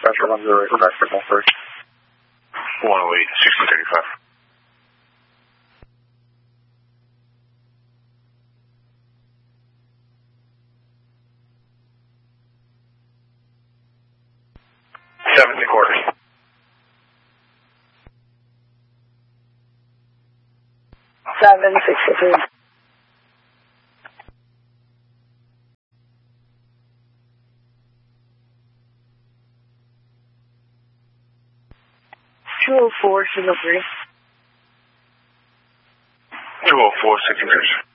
dispatcher 108, Quebec, signal first. 108, 1635. Seven and a quarter. 763. Signal 3. 204, 63.